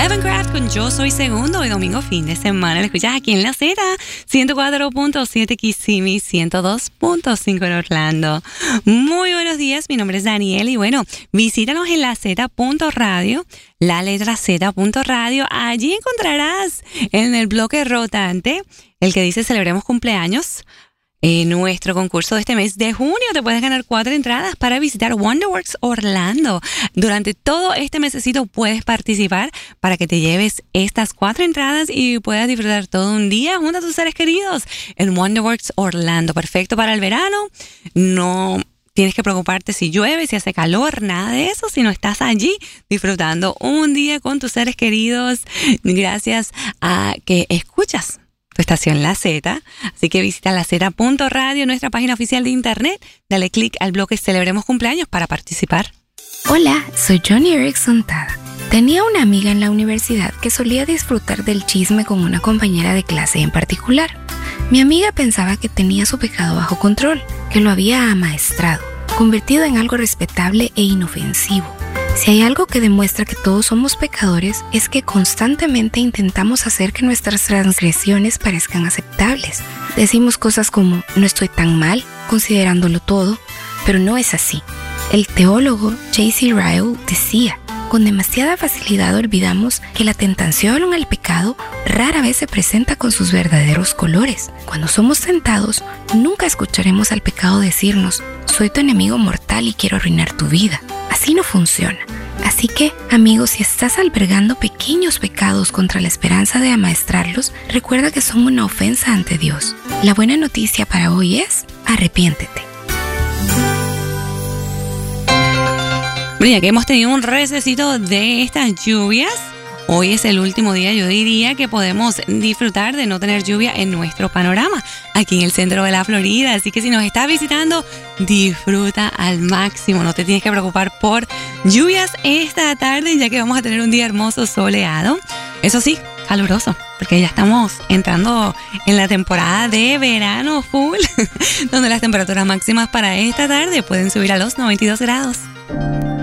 Levencraft con Yo Soy Segundo, hoy domingo fin de semana. Lo escuchas aquí en la Z, 104.7 Kissimmee, 102.5 en Orlando. Muy buenos días, mi nombre es Daniel y bueno, visítanos en la Z.radio, la letra Z.radio. Allí encontrarás en el bloque rotante el que dice Celebremos Cumpleaños. En nuestro concurso de este mes de junio te puedes ganar 4 entradas para visitar Wonderworks Orlando. Durante todo este mesecito puedes participar para que te lleves estas 4 entradas y puedas disfrutar todo un día junto a tus seres queridos en Wonderworks Orlando. Perfecto para el verano. No tienes que preocuparte si llueve, si hace calor, nada de eso, sino estás allí disfrutando un día con tus seres queridos gracias a que escuchas tu estación La Z, así que visita la Z.radio, nuestra página oficial de internet, dale clic al bloque Celebremos Cumpleaños para participar. Hola, soy Johnny Erickson Tada. Tenía una amiga en la universidad que solía disfrutar del chisme con una compañera de clase en particular. Mi amiga pensaba que tenía su pecado bajo control, que lo había amaestrado, convertido en algo respetable e inofensivo. Si hay algo que demuestra que todos somos pecadores, es que constantemente intentamos hacer que nuestras transgresiones parezcan aceptables. Decimos cosas como, no estoy tan mal, considerándolo todo, pero no es así. El teólogo J.C. Ryle decía, con demasiada facilidad olvidamos que la tentación al pecado rara vez se presenta con sus verdaderos colores. Cuando somos tentados, nunca escucharemos al pecado decirnos, soy tu enemigo mortal y quiero arruinar tu vida. Así no funciona. Así que, amigos, si estás albergando pequeños pecados contra la esperanza de amaestrarlos, recuerda que son una ofensa ante Dios. La buena noticia para hoy es, arrepiéntete. Bueno, ya que hemos tenido un recesito de estas lluvias, hoy es el último día, yo diría, que podemos disfrutar de no tener lluvia en nuestro panorama, aquí en el centro de la Florida. Así que si nos estás visitando, disfruta al máximo. No te tienes que preocupar por lluvias esta tarde, ya que vamos a tener un día hermoso, soleado. Eso sí, caluroso, porque ya estamos entrando en la temporada de verano full, donde las temperaturas máximas para esta tarde pueden subir a los 92 grados.